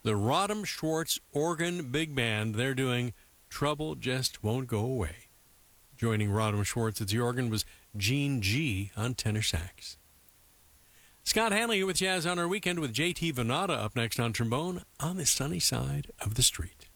the Rodham Schwartz Organ Big Band. They're doing Trouble Just Won't Go Away. Joining Rodham Schwartz at the organ was Gene G. on tenor sax. Scott Hanley with Jazz on Our Weekend with J.T. Venata up next on trombone on the sunny side of the street.